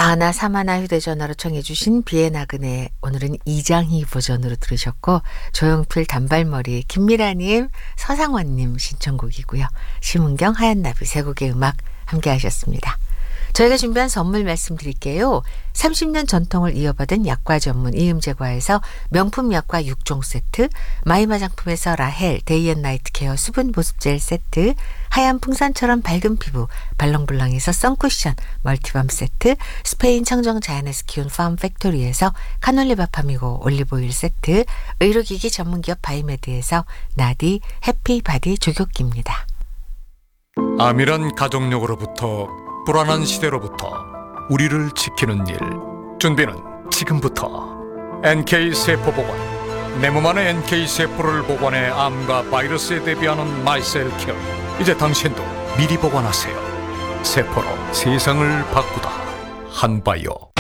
아나 사마나 휴대전화로 청해주신 비의 나그네, 오늘은 이장희 버전으로 들으셨고, 조용필 단발머리, 김미라님, 서상원님 신청곡이고요. 심은경 하얀나비 세 곡의 음악 함께 하셨습니다. 저희가 준비한 선물 말씀드릴게요. 30년 전통을 이어받은 약과 전문 이음제과에서 명품 약과 6종 세트, 마이마 화장품에서 라헬 데이앤나이트 케어 수분 보습젤 세트, 하얀 풍선처럼 밝은 피부 발롱블랑에서 선쿠션 멀티밤 세트, 스페인 청정 자연에서 키운 팜 팩토리에서 카놀리바 파미고 올리브오일 세트, 의료기기 전문기업 바이메드에서 나디 해피바디 조교기입니다. 암이란 가족력으로부터 불안한 시대로부터 우리를 지키는 일, 준비는 지금부터. NK세포보건, 내 몸 안의 NK세포를 보관해 암과 바이러스에 대비하는 마이셀케어. 이제 당신도 미리 보관하세요. 세포로 세상을 바꾸다. 한바이오.